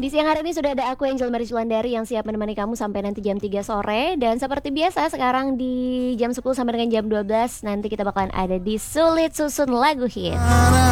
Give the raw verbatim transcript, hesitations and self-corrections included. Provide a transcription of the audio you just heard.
Di siang hari ini sudah ada aku Angel Marijulandari yang siap menemani kamu sampai nanti jam tiga sore. Dan seperti biasa sekarang di jam sepuluh sampai dengan jam dua belas nanti kita bakalan ada di Sulit Susun Lagu Hits.